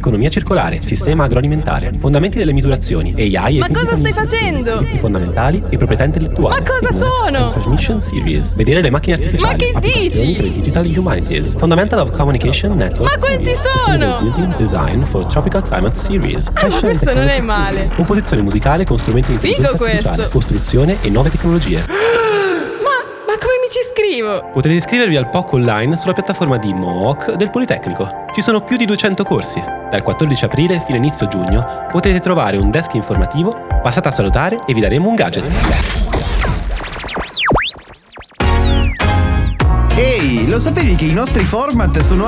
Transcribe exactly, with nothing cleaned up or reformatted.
economia circolare, sistema agroalimentare, fondamenti delle misurazioni, A I e Ma cosa stai facendo? diritti fondamentali e proprietà intellettuale. Ma cosa Signals sono? and Transmission Series. Vedere le macchine artificiali. Ma che applicazioni dici? per i Digital Humanities. Fundamental of Communication Network. Ma quanti Series. sono? Sustainable Building Design for Tropical Climate Series. Ah, ma questo non è male. Series. Composizione musicale con strumenti di Figo intelligenza artificiale. questo. Costruzione e nuove tecnologie. Ma come mi ci iscrivo? Potete iscrivervi al P O C online sulla piattaforma di M O O C del Politecnico. Ci sono più di duecento corsi. Dal quattordici aprile fino a inizio giugno potete trovare un desk informativo, passate a salutare e vi daremo un gadget. Ehi, lo sapevi che i nostri format sono